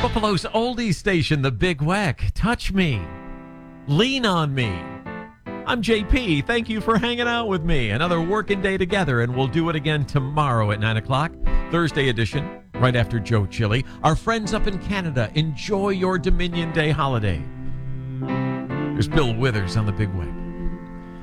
Buffalo's oldies station, the Big Weck. Touch me. Lean on me. I'm JP. Thank you for hanging out with me. Another working day together, and we'll do it again tomorrow at 9 o'clock. Thursday edition, right after Joe Chili. Our friends up in Canada, enjoy your Dominion Day holiday. There's Bill Withers on the Big Weck.